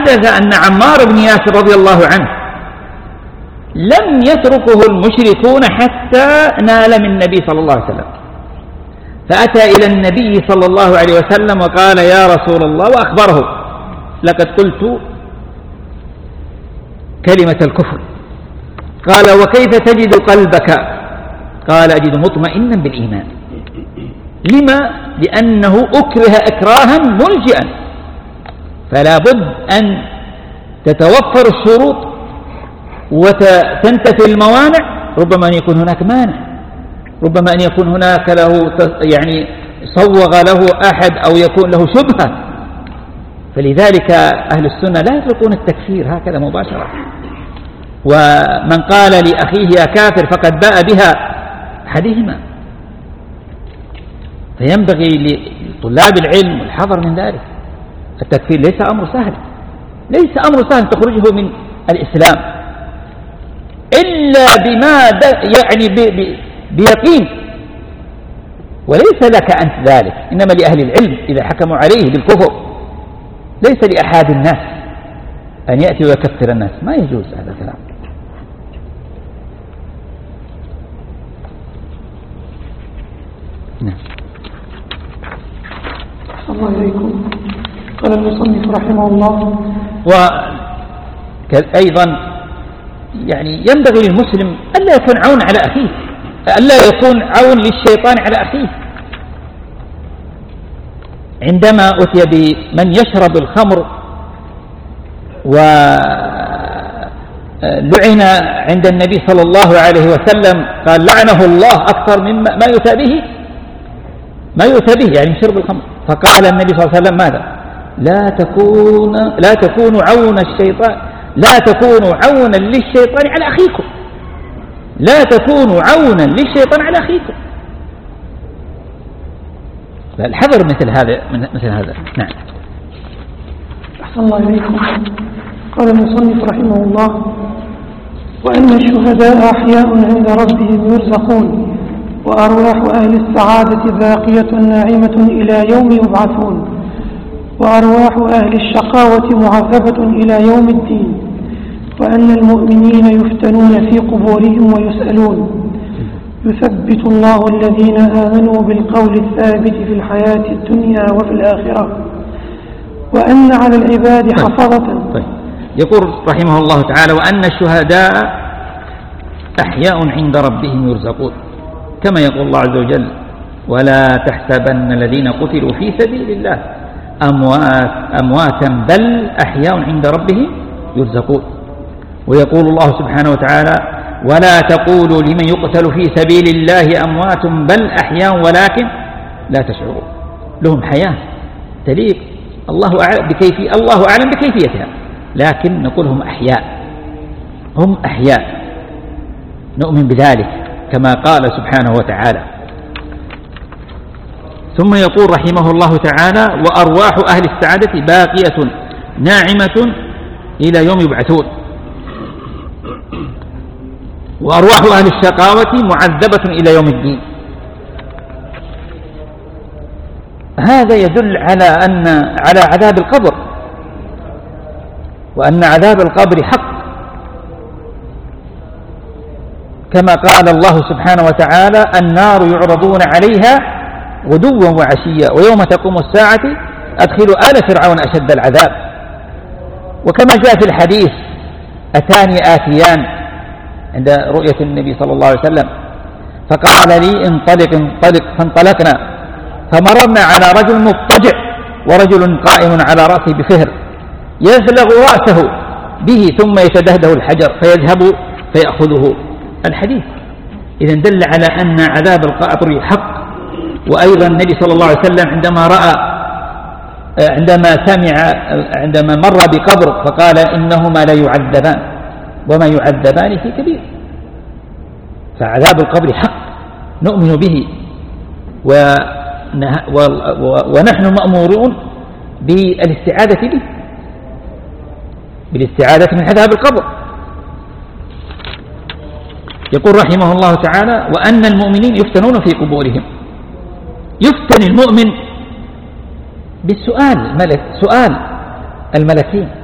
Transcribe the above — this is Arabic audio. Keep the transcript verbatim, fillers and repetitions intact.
حدث أن عمار بن ياسر رضي الله عنه لم يتركه المشركون حتى نال من النبي صلى الله عليه وسلم، فأتى إلى النبي صلى الله عليه وسلم وقال يا رسول الله، وأخبره لقد قلت كلمة الكفر. قال وكيف تجد قلبك؟ قال أجد مطمئنا بالإيمان. لما؟ لأنه أكره إكراها ملجئا، فلا بد أن تتوفر الشروط وتنتفي الموانع. ربما أن يكون هناك مانع، ربما أن يكون هناك له يعني صوغ له أحد أو يكون له شبهة. فلذلك أهل السنة لا يطلقون التكفير هكذا مباشرة. ومن قال لأخيه يا كافر فقد باء بها أحدهما. فينبغي لطلاب العلم الحذر من ذلك. التكفير ليس أمر سهل، ليس أمر سهل تخرجه من الإسلام إلا بما يعني بيقين، وليس لك أنت ذلك، إنما لأهل العلم إذا حكموا عليه بالكفر. ليس لأحد الناس أن يأتي ويكفر الناس، ما يجوز هذا الكلام. نعم. الله إليكم. قال المصنف رحمه الله. وأيضا يعني ينبغي للمسلم ألا يكون عون على أخيه، ألا يكون عون للشيطان على أخيه. عندما أتي بمن يشرب الخمر ولعن عند النبي صلى الله عليه وسلم، قال لعنه الله أكثر مما ما يؤتى به ما يؤتى به يعني شرب الخمر. فقال النبي صلى الله عليه وسلم ماذا؟ لا تكون لا تكونوا عون الشيطان لا تكونوا عونا للشيطان على أخيكم، لا تكونوا عونا للشيطان على أخيكم. الحذر مثل هذا مثل هذا. نعم. أحسن الله إليكم. قال المصنف رحمه الله: وأن الشهداء أحياء عند ربهم يرزقون، وأرواح أهل السعادة باقية ناعمة إلى يوم يبعثون، وأرواح أهل الشقاوة معذبة إلى يوم الدين، وأن المؤمنين يفتنون في قبورهم ويسألون، يثبت الله الذين آمنوا بالقول الثابت في الحياة الدنيا وفي الآخرة، وأن على العباد حفظة. طيب. يقول رحمه الله تعالى: وأن الشهداء أحياء عند ربهم يرزقون، كما يقول الله عز وجل: ولا تحسبن الذين قتلوا في سبيل الله أموات أمواتا بل أحياء عند ربهم يرزقون. ويقول الله سبحانه وتعالى: ولا تقولوا لمن يقتل في سبيل الله أموات بل أحياء ولكن لا تشعرون. لهم حياة تليق، الله أعلم بكيفية الله أعلم بكيفيتها، لكن نقول هم أحياء، هم أحياء، نؤمن بذلك كما قال سبحانه وتعالى. ثم يقول رحمه الله تعالى: وأرواح أهل السعادة باقية ناعمة إلى يوم يبعثون، وأرواح أهل الشقاوة معذبة إلى يوم الدين. هذا يدل على أن على عذاب القبر، وأن عذاب القبر حق، كما قال الله سبحانه وتعالى: النار يعرضون عليها غدوا وعشيا ويوم تقوم الساعة أدخلوا آل فرعون أشد العذاب. وكما جاء في الحديث: أتاني آتيان عند رؤية النبي صلى الله عليه وسلم فقال لي: انطلق انطلق، فانطلقنا فمررنا على رجل مضطجع ورجل قائم على رأسه بفهر يزلغ رأسه به ثم يتدهده الحجر فيذهب فيأخذه. الحديث إذن دل على أن عذاب القبر حق. وأيضا النبي صلى الله عليه وسلم عندما رأى عندما سمع عندما مر بقبر فقال: إنهما لا يعذبان وما يعذبان في كبير. فعذاب القبر حق نؤمن به، ونحن مأمورون بالاستعاذة به، بالاستعاذة من عذاب القبر. يقول رحمه الله تعالى: وأن المؤمنين يفتنون في قبورهم. يفتن المؤمن بالسؤال، ملك سؤال الملكين.